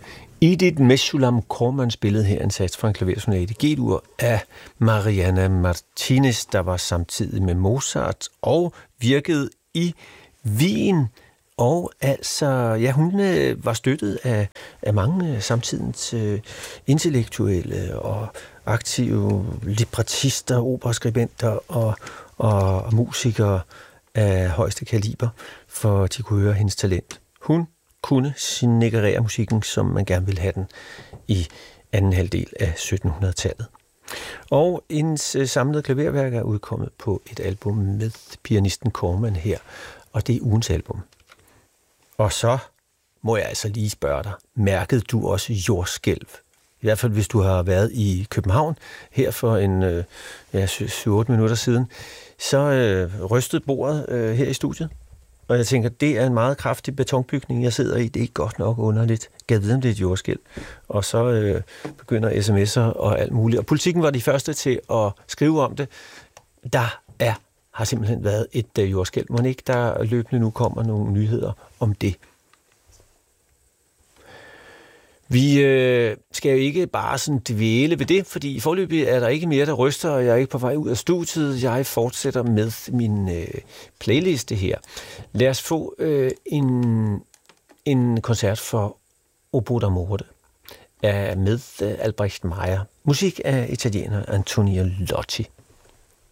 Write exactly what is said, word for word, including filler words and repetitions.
Edith Meshulam Corman spillede her en sats fra en klaversonate i G-dur af Mariana Martinez, der var samtidig med Mozart og virkede i Wien. Og altså, ja, hun øh, var støttet af, af mange samtidens øh, intellektuelle og aktive librettister, operaskribenter og, og, og musikere af højeste kaliber, for de kunne høre hendes talent. Hun kunne signerere musikken, som man gerne ville have den i anden halvdel af syttenhundredetallet. Og hendes samlede klaverværk er udkommet på et album med pianisten Corman her, og det er ugens album. Og så må jeg altså lige spørge dig, mærkede du også jordskælv? I hvert fald hvis du har været i København her for en øh, ja, syv otte minutter siden, så øh, rystede bordet øh, her i studiet. Og jeg tænker, det er en meget kraftig betonbygning, jeg sidder i. Det er godt nok underligt. Gad vide, om det er et jordskælv. Og så øh, begynder sms'er og alt muligt. Og Politikken var de første til at skrive om det. Der er, har simpelthen været et øh, jordskælv. Må ikke, der løbende nu kommer nogle nyheder om det. Vi øh, skal jo ikke bare sådan dvæle ved det, fordi i forløbet er der ikke mere, der ryster, og jeg er ikke på vej ud af studiet. Jeg fortsætter med min øh, playliste her. Lad os få øh, en, en koncert for Oboe d'amore med øh, Albrecht Meyer. Musik af italiener Antonio Lotti.